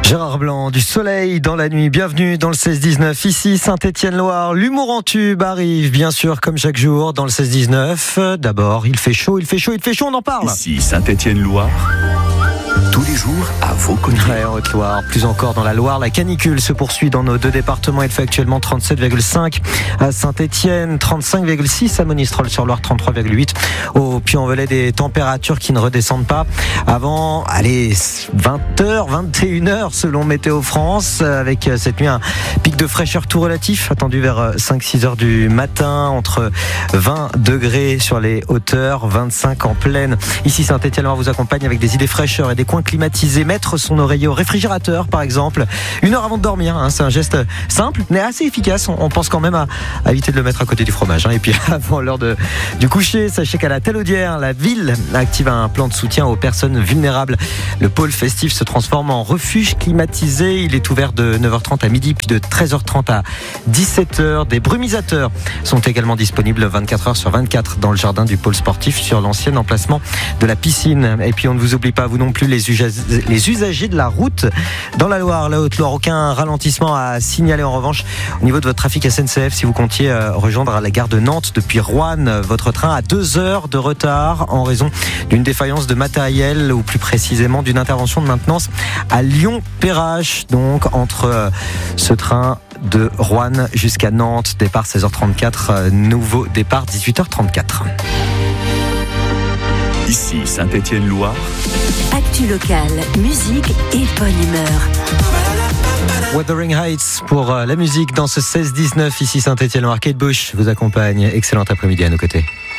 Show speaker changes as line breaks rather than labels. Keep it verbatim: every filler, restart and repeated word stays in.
Gérard Blanc, du soleil dans la nuit, bienvenue dans le seize dix-neuf, ici Saint-Étienne-Loire. L'humour en tube arrive, bien sûr, comme chaque jour, dans le seize dix-neuf. D'abord, il fait chaud, il fait chaud, il fait chaud, on en parle.
Ici Saint-Étienne-Loire, tous les jours à vos côtés.
Ouais, en Haute-Loire, plus encore dans la Loire, la canicule se poursuit dans nos deux départements. Il fait actuellement trente-sept virgule cinq à Saint-Étienne, trente-cinq virgule six à Monistrol-sur-Loire, trente-trois virgule huit au Puy-en-Velay. Des températures qui ne redescendent pas avant, allez, vingt heures, vingt et une heures selon Météo France, avec cette nuit un pic de fraîcheur tout relatif attendu vers cinq six heures du matin, entre vingt degrés sur les hauteurs, vingt-cinq en plaine. Ici Saint-Étienne-Loire vous accompagne avec des idées fraîcheurs et des coins climatisés. Mettre son oreiller au réfrigérateur par exemple, une heure avant de dormir, hein, c'est un geste simple mais assez efficace. On, on pense quand même à, à éviter de le mettre à côté du fromage, hein. Et puis avant l'heure de, du coucher, sachez qu'à la Talaudière, la ville active un plan de soutien aux personnes vulnérables. Le pôle festif se transforme en refuge climatisé. Il est ouvert de neuf heures trente à midi, puis de treize heures trente à dix-sept heures. Des brumisateurs sont également disponibles vingt-quatre heures sur vingt-quatre dans le jardin du pôle sportif sur l'ancien emplacement de la piscine. Et puis on ne vous oublie pas, vous non plus, les, usag- les usagers de la route dans la Loire, la Haute-Loire. Aucun ralentissement à signaler en revanche au niveau de votre trafic S N C F si vous comptiez rejoindre la gare de Nantes depuis Roanne. Votre train a deux heures de retard en raison d'une défaillance de matériel, ou plus précisément d'une intervention de maintenance à Lyon-Perrache, donc entre ce train de Roanne jusqu'à Nantes, départ seize heures trente-quatre, nouveau départ dix-huit heures trente-quatre.
Ici Saint-Étienne-Loire,
actu locale, musique et bonne humeur.
Wuthering Heights pour la musique dans ce seize dix-neuf, ici Saint-Étienne-Loire. Kate Bush vous accompagne. Excellent après-midi à nos côtés.